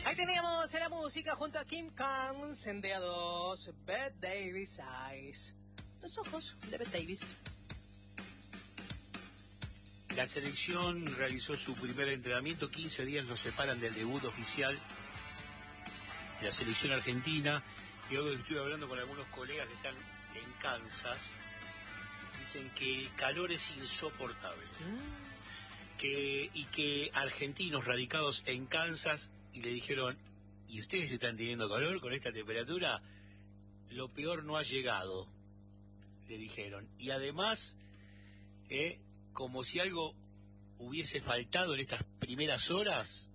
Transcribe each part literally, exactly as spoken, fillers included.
Ahí teníamos en la música junto a Kim Carnes en D A dos, Bette Davis Eyes. Los ojos de Bette Davis. La selección realizó su primer entrenamiento, quince días nos separan del debut oficial de la selección argentina. Y hoy estuve hablando con algunos colegas que están en Kansas, dicen que el calor es insoportable. Mm. Que, y que argentinos radicados en Kansas, y le dijeron, ¿y ustedes están teniendo calor con esta temperatura? Lo peor no ha llegado, le dijeron. Y además, eh, como si algo hubiese faltado en estas primeras horas,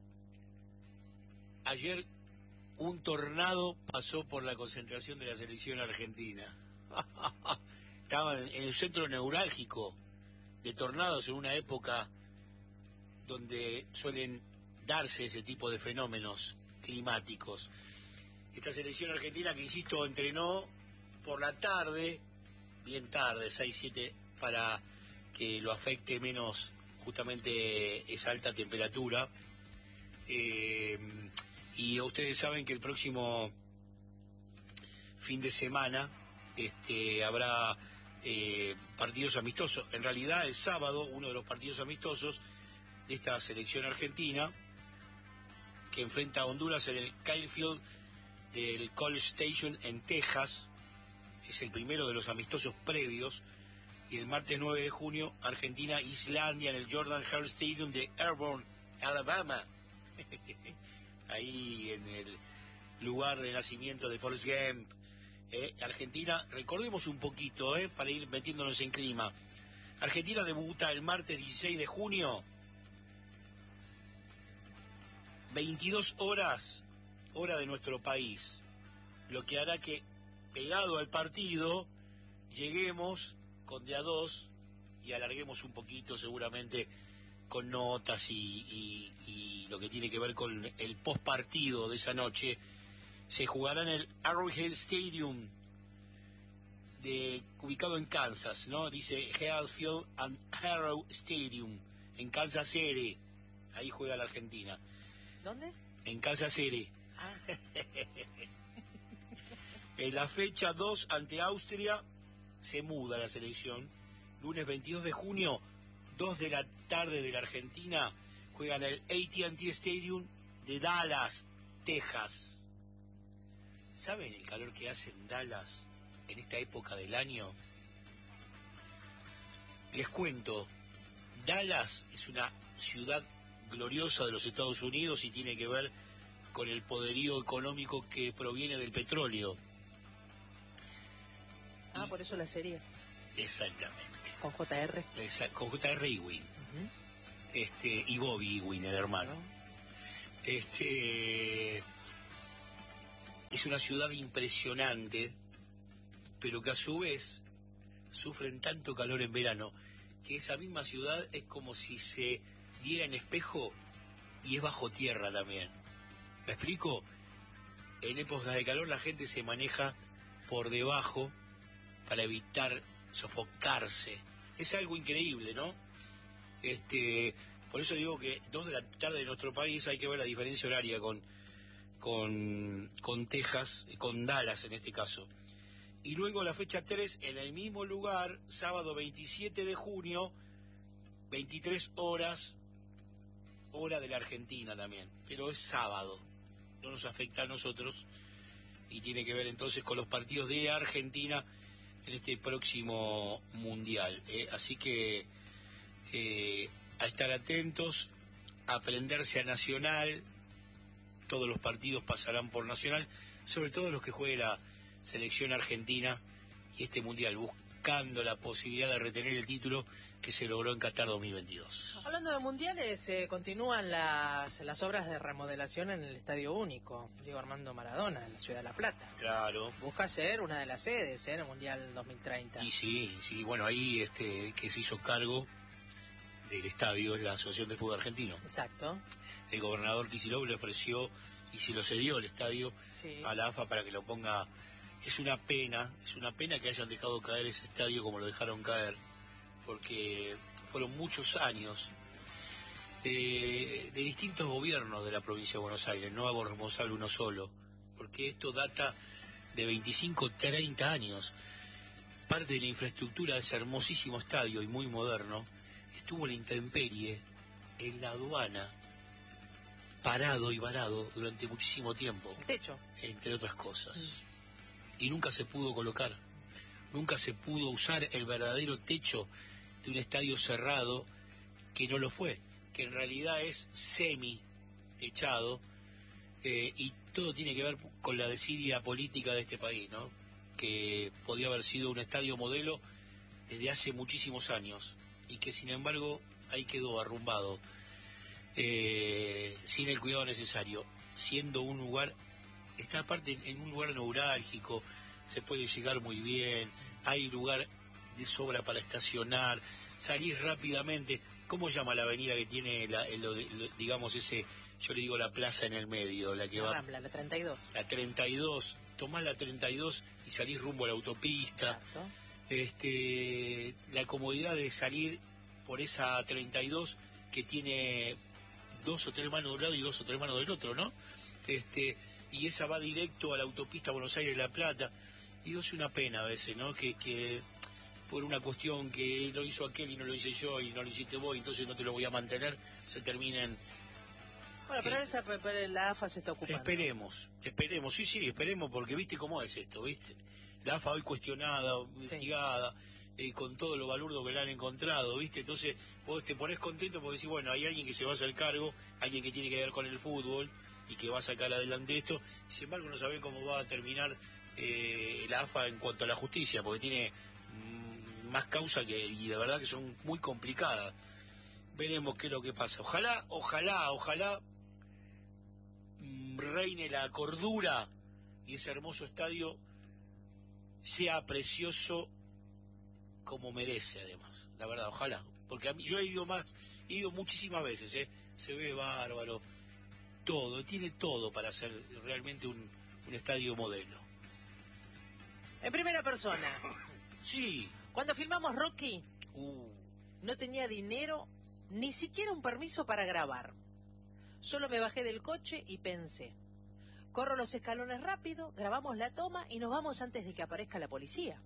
ayer un tornado pasó por la concentración de la selección argentina. Estaban en el centro neurálgico de tornados en una época donde suelen darse ese tipo de fenómenos climáticos. Esta selección argentina que, insisto, entrenó por la tarde, bien tarde, seis, siete, para que lo afecte menos justamente esa alta temperatura. Eh, y ustedes saben que el próximo fin de semana este, habrá eh, partidos amistosos. En realidad, el sábado, uno de los partidos amistosos de esta selección argentina, que enfrenta a Honduras en el Kyle Field del College Station en Texas, es el primero de los amistosos previos. Y el martes nueve de junio, Argentina-Islandia en el Jordan Hare Stadium de Auburn, Alabama. Ahí en el lugar de nacimiento de Forrest Gump. Eh, Argentina, recordemos un poquito, eh, para ir metiéndonos en clima. Argentina debuta el martes dieciséis de junio, veintidós horas, hora de nuestro país. Lo que hará que, pegado al partido, lleguemos con D A dos y alarguemos un poquito seguramente con notas y, y, y lo que tiene que ver con el postpartido de esa noche. Se jugará en el Arrowhead Stadium, de, ubicado en Kansas, ¿no? Dice Hayfield and Arrow Stadium, en Kansas City. Ahí juega la Argentina. ¿Dónde? En Kansas City. Ah. En la fecha dos ante Austria se muda la selección. Lunes veintidós de junio, dos de la tarde de la Argentina, juegan el A T and T Stadium de Dallas, Texas. ¿Saben el calor que hace en Dallas en esta época del año? Les cuento, Dallas es una ciudad gloriosa de los Estados Unidos y tiene que ver con el poderío económico que proviene del petróleo. Ah, y, por eso la serie. Exactamente. Con J R. Esa, con J R Ewing. Uh-huh. Este, y Bobby Ewing, el hermano. Uh-huh. Este, es una ciudad impresionante, pero que a su vez sufren tanto calor en verano, que esa misma ciudad es como si se diera en espejo y es bajo tierra también. ¿Me explico? En épocas de calor la gente se maneja por debajo para evitar sofocarse. Es algo increíble, ¿no? Este, por eso digo que dos de la tarde de nuestro país hay que ver la diferencia horaria con, con, con Texas, con Dallas en este caso. Y luego la fecha tres, en el mismo lugar, sábado veintisiete de junio, veintitrés horas, hora de la Argentina también, pero es sábado, no nos afecta a nosotros y tiene que ver entonces con los partidos de Argentina en este próximo mundial, ¿eh? Así que eh, a estar atentos, a aprenderse a Nacional, todos los partidos pasarán por Nacional, sobre todo los que juegue la selección argentina y este mundial, buscando la posibilidad de retener el título que se logró en Qatar dos mil veintidós. Hablando de mundiales, eh, continúan las, las obras de remodelación en el Estadio Único Diego Armando Maradona, en la Ciudad de La Plata. Claro. Busca ser una de las sedes eh, en el Mundial dos mil treinta. Y sí, sí, bueno, ahí este que se hizo cargo del estadio es la Asociación de Fútbol Argentino. Exacto. El gobernador Kicillof le ofreció y se lo cedió el estadio sí. a la A F A para que lo ponga. Es una pena, es una pena que hayan dejado caer ese estadio como lo dejaron caer, porque fueron muchos años de, de distintos gobiernos de la provincia de Buenos Aires, no hago responsable uno solo, porque esto data de veinticinco, treinta años. Parte de la infraestructura de ese hermosísimo estadio y muy moderno estuvo en la intemperie, en la aduana, parado y varado durante muchísimo tiempo. El techo. Entre otras cosas. Mm. Y nunca se pudo colocar, nunca se pudo usar el verdadero techo de un estadio cerrado, que no lo fue, que en realidad es semi-techado, eh, y todo tiene que ver con la desidia política de este país, ¿no? Que podía haber sido un estadio modelo desde hace muchísimos años, y que sin embargo ahí quedó arrumbado, eh, sin el cuidado necesario, siendo un lugar, está aparte en un lugar neurálgico, se puede llegar muy bien, hay lugar de sobra para estacionar, salir rápidamente. ¿Cómo llama la avenida que tiene, la, el, lo, digamos, ese, yo le digo la plaza en el medio, la que la va... Rambla, la treinta y dos. La treinta y dos, tomás la treinta y dos y salís rumbo a la autopista. Exacto. Este, la comodidad de salir por esa treinta y dos que tiene dos o tres manos de un lado y dos o tres manos del otro, ¿no? Este, y esa va directo a la autopista Buenos Aires-La Plata. Y es una pena a veces, ¿no? Que, que por una cuestión que lo hizo aquel y no lo hice yo y no lo hiciste vos, entonces no te lo voy a mantener, se terminen... Bueno, pero, eh, esa, pero la A F A se está ocupando. Esperemos, esperemos, sí, sí, esperemos, porque viste cómo es esto, ¿viste? La A F A hoy cuestionada, investigada, sí. eh, con todo lo balurdo que le han encontrado, ¿viste? Entonces vos te ponés contento porque decís, bueno, hay alguien que se va a hacer cargo, alguien que tiene que ver con el fútbol y que va a sacar adelante esto, y sin embargo no sabe cómo va a terminar eh, la A F A en cuanto a la justicia, porque tiene mmm, más causa que, y de verdad que son muy complicadas. Veremos qué es lo que pasa. Ojalá, ojalá, ojalá reine la cordura y ese hermoso estadio sea precioso como merece, además, la verdad, ojalá, porque a mí, yo he ido más, he ido muchísimas veces, ¿eh? Se ve bárbaro, todo, tiene todo para ser realmente un, un estadio modelo. En primera persona. Sí. Cuando filmamos Rocky, uh. no tenía dinero, ni siquiera un permiso para grabar. Solo me bajé del coche y pensé, corro los escalones rápido, grabamos la toma y nos vamos antes de que aparezca la policía.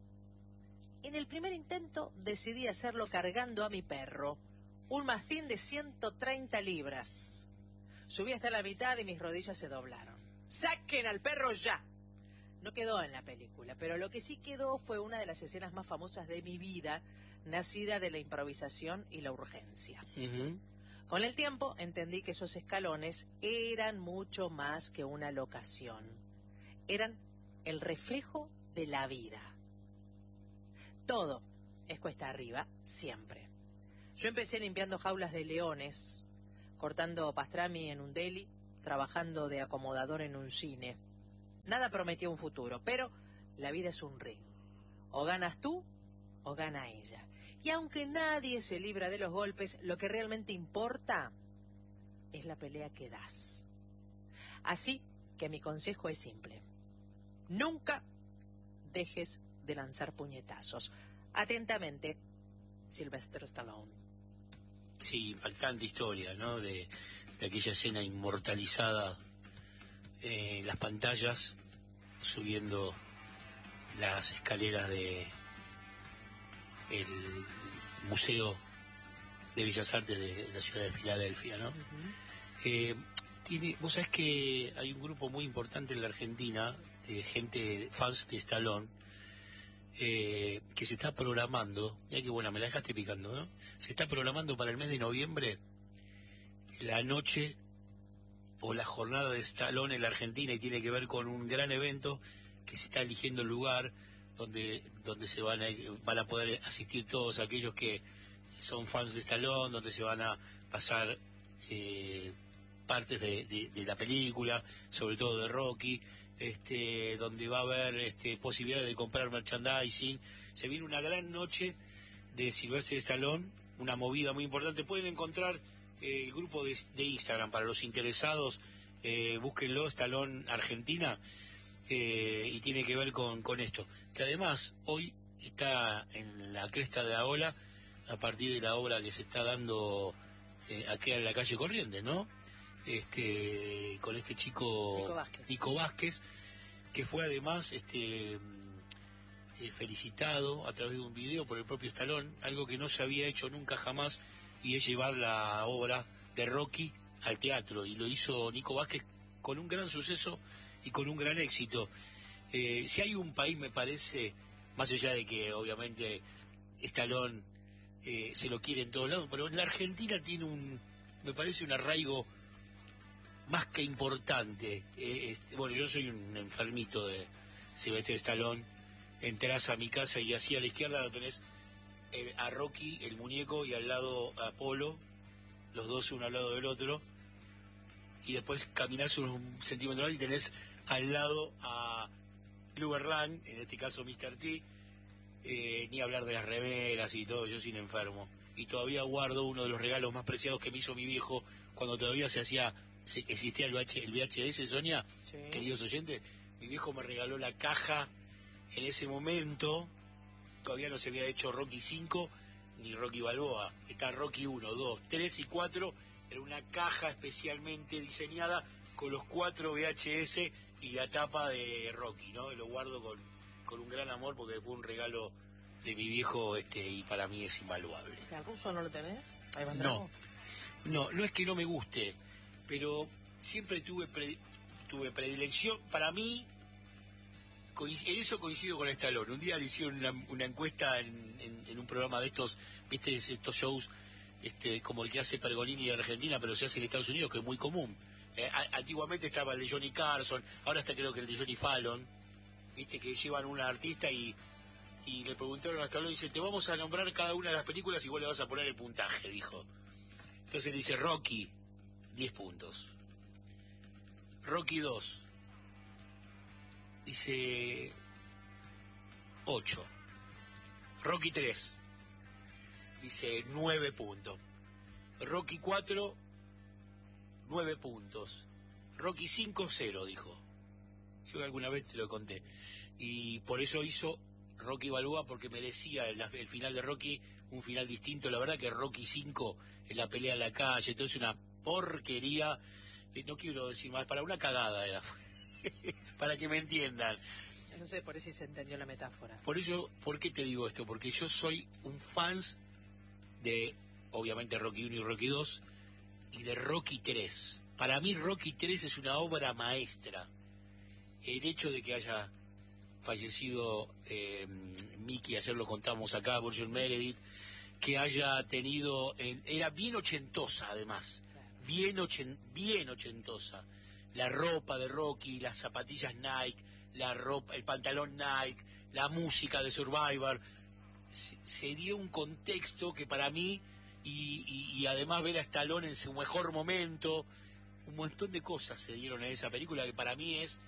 En el primer intento decidí hacerlo cargando a mi perro, un mastín de ciento treinta libras. Subí hasta la mitad y mis rodillas se doblaron. ¡Saquen al perro ya! No quedó en la película, pero lo que sí quedó fue una de las escenas más famosas de mi vida, nacida de la improvisación y la urgencia. Uh-huh. Con el tiempo entendí que esos escalones eran mucho más que una locación. Eran el reflejo de la vida. Todo es cuesta arriba, siempre. Yo empecé limpiando jaulas de leones, cortando pastrami en un deli, trabajando de acomodador en un cine. Nada prometía un futuro, pero la vida es un ring. O ganas tú, o gana ella. Y aunque nadie se libra de los golpes, lo que realmente importa es la pelea que das. Así que mi consejo es simple. Nunca dejes de lanzar puñetazos. Atentamente, Sylvester Stallone. Sí, impactante historia, ¿no? De, de aquella escena inmortalizada en eh, las pantallas, subiendo las escaleras de el Museo de Bellas Artes de la ciudad de Filadelfia, ¿no? Uh-huh. Eh, tiene, vos sabés que hay un grupo muy importante en la Argentina de gente, fans de Stallone, eh, que se está programando, mira qué buena, me la dejaste picando, ¿no? Se está programando para el mes de noviembre la noche o la jornada de Stallone en la Argentina, y tiene que ver con un gran evento que se está eligiendo el lugar donde donde se van a, van a poder asistir todos aquellos que son fans de Stallone, donde se van a pasar eh, partes de, de, de la película, sobre todo de Rocky, este, donde va a haber este, posibilidades de comprar merchandising. Se viene una gran noche de Sylvester Stallone, una movida muy importante. Pueden encontrar eh, el grupo de, de Instagram para los interesados, eh, búsquenlo, Stallone Argentina, eh, y tiene que ver con, con esto, que además hoy está en la cresta de la ola a partir de la obra que se está dando eh, aquí en la calle Corrientes, ¿no? Este, con este chico Nico Vázquez, Nico Vázquez, que fue además este eh, felicitado a través de un video por el propio Stallone, algo que no se había hecho nunca jamás, y es llevar la obra de Rocky al teatro, y lo hizo Nico Vázquez con un gran suceso y con un gran éxito. Eh, si hay un país, me parece, más allá de que obviamente Stallone eh, se lo quiere en todos lados, pero la Argentina tiene un, me parece, un arraigo más que importante. Eh, este, bueno, yo soy un enfermito de Sylvester Stallone. Entrás a mi casa y así a la izquierda lo tenés eh, a Rocky, el muñeco, y al lado a Apolo, los dos uno al lado del otro, y después caminás unos centímetros más y tenés al lado a Clubber Lang, en este caso mister T, eh, ni hablar de las remeras y todo. Yo soy un enfermo, y todavía guardo uno de los regalos más preciados que me hizo mi viejo cuando todavía se hacía, se, existía el, V H, el V H S, Sonia, sí. Queridos oyentes, mi viejo me regaló la caja. En ese momento todavía no se había hecho Rocky cinco ni Rocky Balboa. Está Rocky uno, dos, tres y cuatro. Era una caja especialmente diseñada con los cuatro V H S y la tapa de Rocky, ¿no? Y lo guardo con, con un gran amor porque fue un regalo de mi viejo, este, y para mí es invaluable. ¿El ruso no lo tenés? Ahí va. No, no, no es que no me guste, pero siempre tuve pre, tuve predilección. Para mí, en eso coincido con Stallone. Un día le hicieron una, una encuesta en, en, en un programa de estos, viste, estos shows este, como el que hace Pergolini en Argentina, pero se hace en Estados Unidos, que es muy común. Eh, a, antiguamente estaba el de Johnny Carson, ahora está creo que el de Johnny Fallon, viste, que llevan una artista y, y le preguntaron a Stallone, dice, te vamos a nombrar cada una de las películas y vos le vas a poner el puntaje, dijo. Entonces dice, Rocky, diez puntos. Rocky dos. Dice ocho. Rocky tres. Dice nueve puntos. Rocky cuatro, nueve puntos. Rocky cinco, cero, dijo. Yo alguna vez te lo conté. Y por eso hizo Rocky Balboa, porque merecía el, el final de Rocky un final distinto. La verdad que Rocky cinco, en la pelea en la calle, todo es una porquería. No quiero decir más, para una cagada era. Para que me entiendan. No sé, por eso se entendió la metáfora. Por eso, ¿por qué te digo esto? Porque yo soy un fan de, obviamente, Rocky uno y Rocky dos, y de Rocky tres. Para mí Rocky tres es una obra maestra. El hecho de que haya fallecido eh, Mickey, ayer lo contamos acá, Burgess Meredith, que haya tenido, en, era bien ochentosa además, claro. bien, ochen, bien ochentosa. La ropa de Rocky, las zapatillas Nike, la ropa, el pantalón Nike, la música de Survivor, se, se dio un contexto que para mí, y, y, y además ver a Stallone en su mejor momento, un montón de cosas se dieron en esa película que para mí es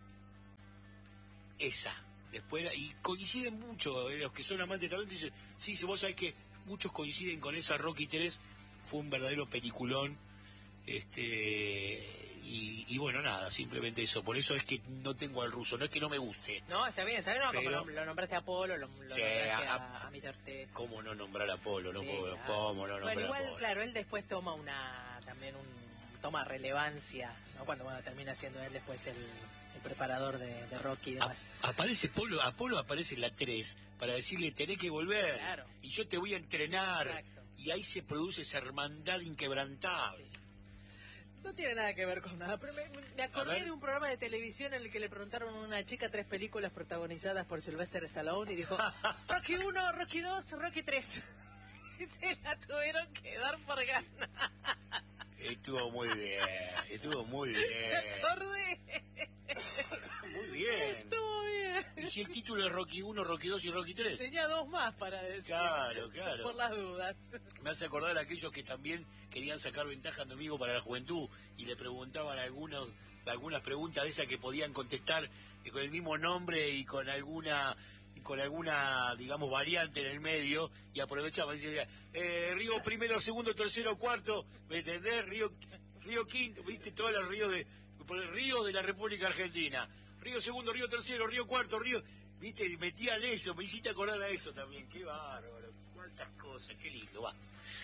esa. Después, y coinciden mucho, eh, los que son amantes de Stallone dicen, sí, vos sabés que muchos coinciden con esa. Rocky tres fue un verdadero peliculón. Este... Y, y bueno, nada, simplemente eso. Por eso es que no tengo al ruso, no es que no me guste. No, está bien, está bien, no, pero, como lo nombraste a Apolo, lo, lo sí, nombraste a, a, a mister T. ¿Cómo no nombrar a Apolo? No Sí, puedo, claro. ¿Cómo no nombrar bueno, igual, a Apolo? Claro, él después toma una, también un, toma relevancia, ¿no? Cuando bueno, termina siendo él después el, el preparador de, de Rocky y demás. A, aparece Apolo, Apolo aparece en la tres para decirle, tenés que volver, claro. Y yo te voy a entrenar. Exacto. Y ahí se produce esa hermandad inquebrantable. Sí. No tiene nada que ver con nada, pero me, me acordé de un programa de televisión en el que le preguntaron a una chica tres películas protagonizadas por Sylvester Stallone y dijo, Rocky uno, Rocky dos, Rocky tres. Y se la tuvieron que dar por ganar. Estuvo muy bien, estuvo muy bien. Me acordé. Muy bien. Estuvo bien. ¿Y si el título es Rocky uno, Rocky dos y Rocky tres? Tenía dos más para decir. Claro, claro. Por las dudas. Me hace acordar a aquellos que también querían sacar ventaja conmigo para la juventud y le preguntaban algunos, algunas preguntas de esas que podían contestar con el mismo nombre y con alguna con alguna, digamos, variante en el medio, y aprovechaban y decían, eh, Río primero, segundo, tercero, cuarto, ¿me entendés? Río, Río quinto, viste, todos los ríos de, Río de la República Argentina, Río segundo, Río tercero, Río cuarto, Río, viste, y metían eso, me hiciste acordar a eso también, qué bárbaro, cuántas cosas, qué lindo, va.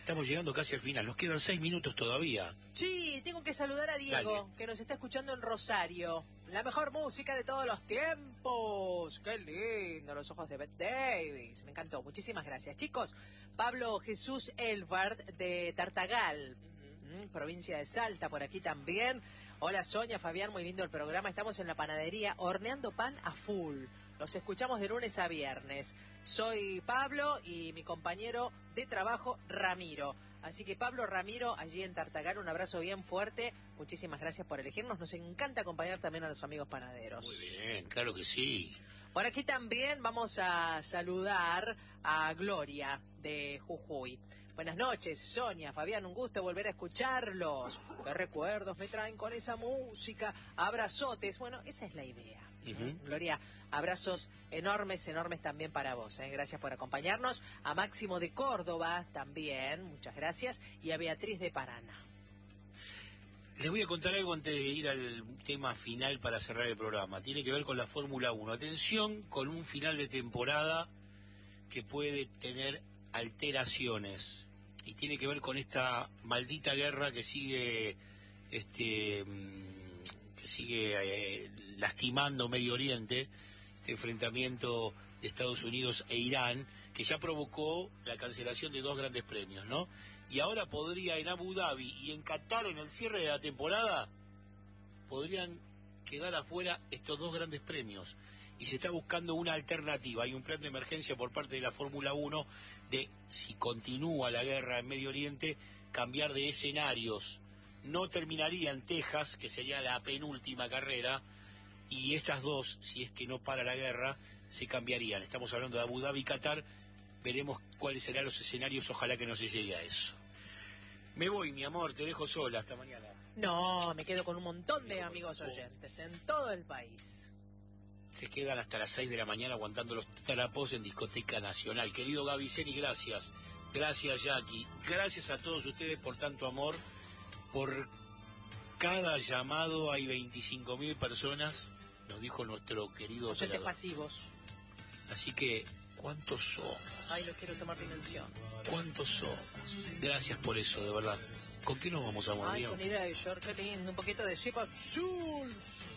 Estamos llegando casi al final. Nos quedan seis minutos todavía. Sí, tengo que saludar a Diego, Dale. que nos está escuchando en Rosario. La mejor música de todos los tiempos. ¡Qué lindo! Los ojos de Bette Davis. Me encantó. Muchísimas gracias. Chicos, Pablo Jesús Elbart de Tartagal, uh-huh. provincia de Salta, por aquí también. Hola Sonia, Fabián, muy lindo el programa. Estamos en la panadería horneando pan a full. Los escuchamos de lunes a viernes. Soy Pablo y mi compañero de trabajo, Ramiro. Así que Pablo, Ramiro, allí en Tartagal, un abrazo bien fuerte. Muchísimas gracias por elegirnos. Nos encanta acompañar también a los amigos panaderos. Muy bien, claro que sí. Por aquí también vamos a saludar a Gloria de Jujuy. Buenas noches, Sonia, Fabián, un gusto volver a escucharlos. Qué recuerdos me traen con esa música. Abrazotes. Bueno, esa es la idea. Uh-huh. Gloria, abrazos enormes, enormes también para vos. ¿eh? Gracias por acompañarnos. A Máximo de Córdoba también, muchas gracias. Y a Beatriz de Paraná. Les voy a contar algo antes de ir al tema final para cerrar el programa. Tiene que ver con la Fórmula uno. Atención con un final de temporada que puede tener alteraciones. Y tiene que ver con esta maldita guerra que sigue, este, que sigue eh, lastimando Medio Oriente, este enfrentamiento de Estados Unidos e Irán, que ya provocó la cancelación de dos grandes premios, ¿no? Y ahora podría en Abu Dhabi y en Qatar, en el cierre de la temporada, podrían quedar afuera estos dos grandes premios. Y se está buscando una alternativa. Hay un plan de emergencia por parte de la Fórmula uno de, si continúa la guerra en Medio Oriente, cambiar de escenarios. No terminaría en Texas, que sería la penúltima carrera, y estas dos, si es que no para la guerra, se cambiarían. Estamos hablando de Abu Dhabi y Qatar. Veremos cuáles serán los escenarios, ojalá que no se llegue a eso. Me voy, mi amor, te dejo sola, hasta mañana. No, me quedo con un montón de amigos oyentes en todo el país. Se quedan hasta las seis de la mañana aguantando los trapos en Discoteca Nacional. Querido Gaviceni, gracias. Gracias, Jackie. Gracias a todos ustedes por tanto amor. Por cada llamado hay veinticinco mil personas, nos dijo nuestro querido oyentes pasivos. Así que, ¿cuántos somos? Ay, lo quiero tomar dimensión. ¿Cuántos somos? Gracias por eso, de verdad. ¿Con qué nos vamos a morir? Ay, con ir a York, qué lindo. Un poquito de Sheep of Jules.